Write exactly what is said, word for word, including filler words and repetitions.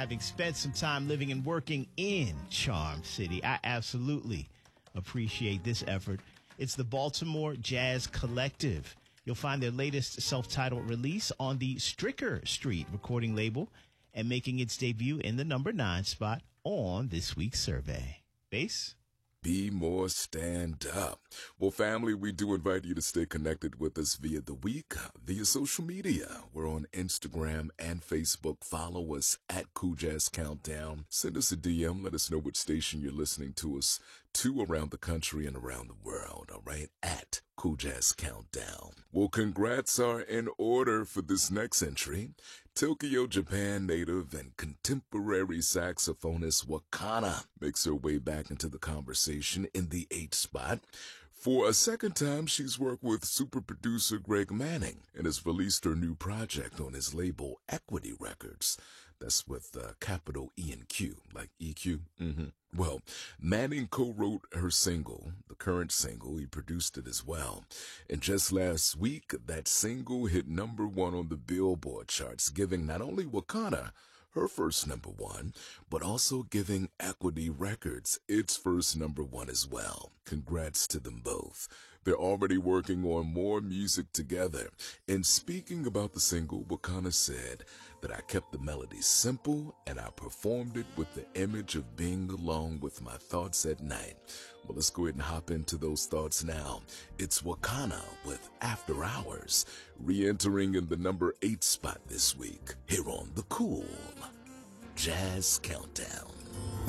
having spent some time living and working in Charm City, I absolutely appreciate this effort. It's the Baltimore Jazz Collective. You'll find their latest self-titled release on the Stricker Street recording label and making its debut in the number nine spot on this week's survey. Bass? Be more stand up. Well, family, we do invite you to stay connected with us via the week, via social media. We're on Instagram and Facebook. Follow us at Cool Jazz Countdown. Send us a D M. Let us know which station you're listening to us to around the country and around the world. All right? At Cool Jazz Countdown. Well, congrats are in order for this next entry. Tokyo, Japan native and contemporary saxophonist Wakana makes her way back into the conversation in the eighth spot. For a second time, she's worked with super producer Greg Manning and has released her new project on his label Equity Records. That's with uh, capital E and Q, like E Q. Mm-hmm. Well, Manning co-wrote her single, the current single. He produced it as well. And just last week, that single hit number one on the Billboard charts, giving not only Wakana her first number one, but also giving Equity Records its first number one as well. Congrats to them both. They're already working on more music together. And speaking about the single, Wakana said that I kept the melody simple and I performed it with the image of being alone with my thoughts at night. Well, let's go ahead and hop into those thoughts now. It's Wakana with After Hours, re-entering in the number eight spot this week, here on the Cool Jazz Countdown.